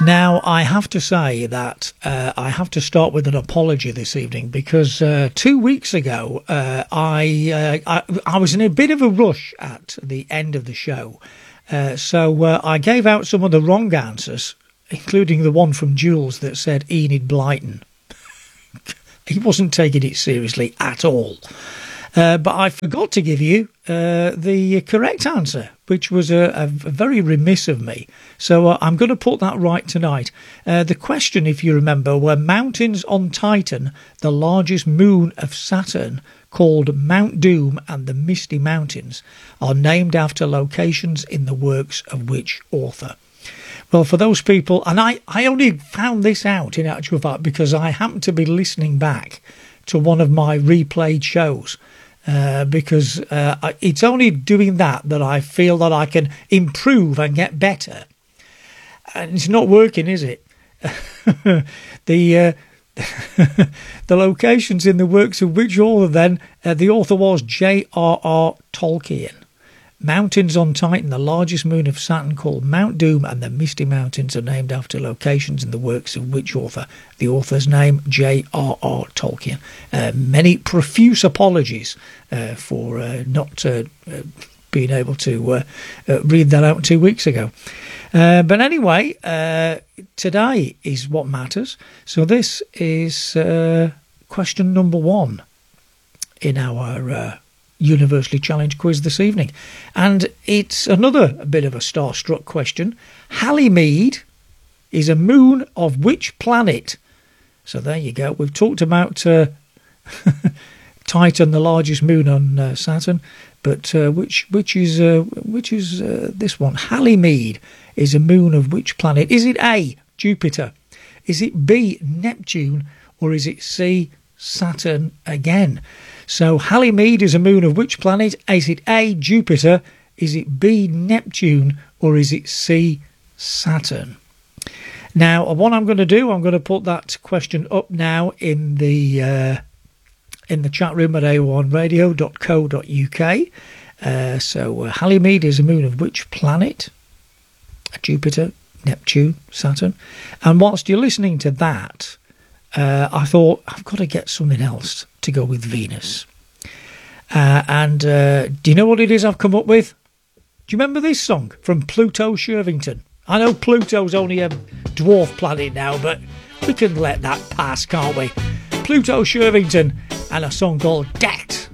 Now, I have to say that I have to start with an apology this evening because 2 weeks ago I was in a bit of a rush at the end of the show. So I gave out some of the wrong answers, including the one from Jules that said Enid Blyton. He wasn't taking it seriously at all. But I forgot to give you the correct answer, which was a very remiss of me. So I'm going to put that right tonight. The question, if you remember, were mountains on Titan, the largest moon of Saturn, called Mount Doom and the Misty Mountains, are named after locations in the works of which author? Well, for those people, and I only found this out in actual fact because I happened to be listening back to one of my replayed shows. Because it's only doing that I feel that I can improve and get better. And it's not working, is it? The locations in the works of which author then? The author was J.R.R. Tolkien. Mountains on Titan, the largest moon of Saturn, called Mount Doom and the Misty Mountains, are named after locations in the works of which author? The author's name, J.R.R. Tolkien. Many profuse apologies for not being able to read that out 2 weeks ago. But anyway, today is what matters. So this is question number 1 in our Universally Challenged quiz this evening, and it's another bit of a starstruck question. Halleymead is a moon of which planet? So there you go. We've talked about Titan, the largest moon on Saturn, but which is this one? Halleymead is a moon of which planet? Is it A, Jupiter? Is it B, Neptune? Or is it C, Saturn again? So Halleymead is a moon of which planet? Is it A, Jupiter? Is it B, Neptune? Or is it C, Saturn? Now, what I'm going to do, I'm going to put that question up now in the chat room at aoranradio.co.uk. So Halleymead is a moon of which planet? Jupiter, Neptune, Saturn. And whilst you're listening to that, I thought, I've got to get something else to go with Venus. And do you know what it is I've come up with? Do you remember this song from Pluto Shervington? I know Pluto's only a dwarf planet now, but we can let that pass, can't we? Pluto Shervington and a song called Debt.